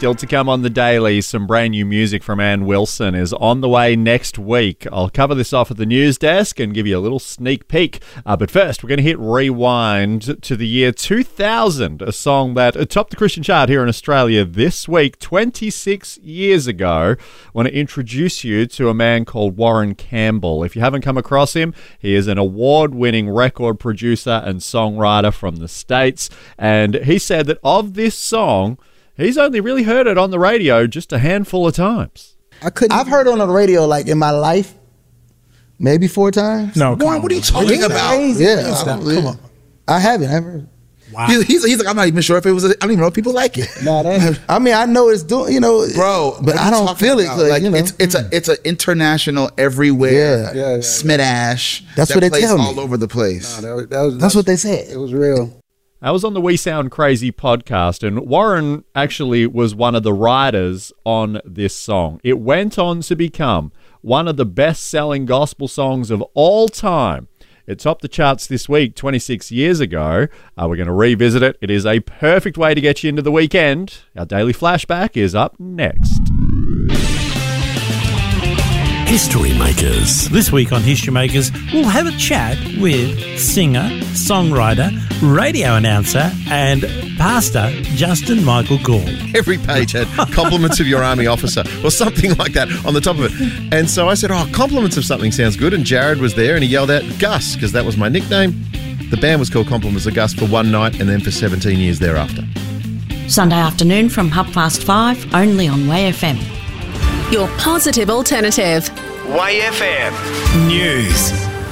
Still to come on the Daily, some brand new music from Ann Wilson is on the way next week. I'll cover this off at the news desk and give you a little sneak peek. But first, we're going to hit rewind to the year 2000, a song that topped the Christian chart here in Australia this week, 26 years ago. I want to introduce you to a man called Warren Campbell. If you haven't come across him, he is an award-winning record producer and songwriter from the States. And he said that of this song, he's only really heard it on the radio just a handful of times. I've heard it on the radio like in my life maybe 4 times. No, Warren, what are you talking about? Yeah, come on. I haven't. Wow. He's like, I'm not even sure if it was. I don't even know if people like it. No, I mean, I know it's doing, bro, but I don't feel it. Like, it's an international everywhere. Yeah. Smidash. That's what they tell me. All over the place. No, that's what they said. It was real. I was on the We Sound Crazy podcast, and Warren actually was one of the writers on this song. It went on to become one of the best-selling gospel songs of all time. It topped the charts this week, 26 years ago. We're going to revisit it. It is a perfect way to get you into the weekend. Our daily flashback is up next. History Makers. This week on History Makers, we'll have a chat with singer, songwriter, radio announcer and pastor Justin Michael Gall. Every page had compliments of your army officer or something like that on the top of it. And so I said, compliments of something sounds good. And Jared was there and he yelled out Gus, because that was my nickname. The band was called Compliments of Gus for one night and then for 17 years thereafter. Sunday afternoon from 5:30, only on Way FM. Your positive alternative. Way FM News.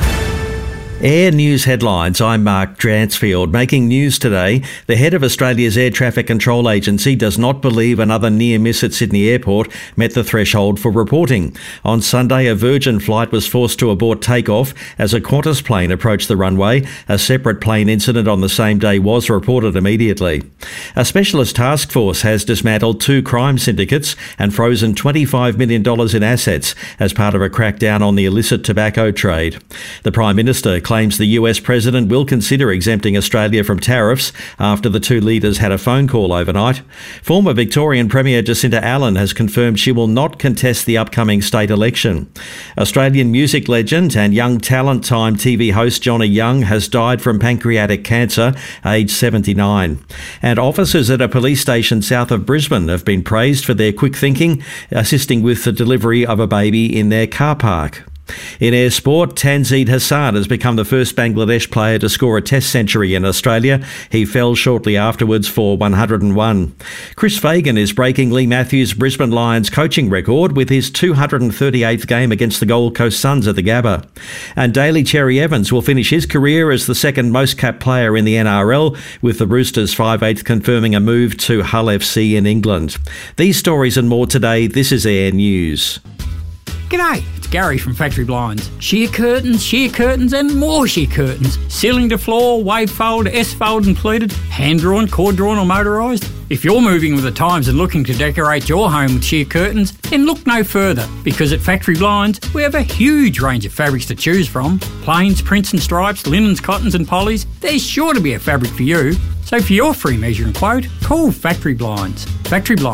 Air News headlines. I'm Mark Dransfield. Making news today, the head of Australia's Air Traffic Control Agency does not believe another near miss at Sydney Airport met the threshold for reporting. On Sunday, a Virgin flight was forced to abort takeoff as a Qantas plane approached the runway. A separate plane incident on the same day was reported immediately. A specialist task force has dismantled 2 crime syndicates and frozen $25 million in assets as part of a crackdown on the illicit tobacco trade. The Prime Minister claims the US President will consider exempting Australia from tariffs after the 2 leaders had a phone call overnight. Former Victorian Premier Jacinta Allen has confirmed she will not contest the upcoming state election. Australian music legend and Young Talent Time TV host Johnny Young has died from pancreatic cancer, aged 79. And officers at a police station south of Brisbane have been praised for their quick thinking, assisting with the delivery of a baby in their car park. In air sport, Tanzeed Hassan has become the first Bangladesh player to score a test century in Australia. He fell shortly afterwards for 101. Chris Fagan is breaking Lee Matthews' Brisbane Lions coaching record with his 238th game against the Gold Coast Suns at the Gabba. And Daly Cherry Evans will finish his career as the second most capped player in the NRL, with the Roosters 5/8 confirming a move to Hull FC in England. These stories and more today. This is Air News. G'day, it's Gary from Factory Blinds. Sheer curtains and more sheer curtains. Ceiling to floor, wave fold, S-fold and pleated, hand-drawn, cord-drawn or motorised. If you're moving with the times and looking to decorate your home with sheer curtains, then look no further, because at Factory Blinds, we have a huge range of fabrics to choose from. Plains, prints and stripes, linens, cottons and polys. There's sure to be a fabric for you. So for your free measure and quote, call Factory Blinds. Factory Blinds.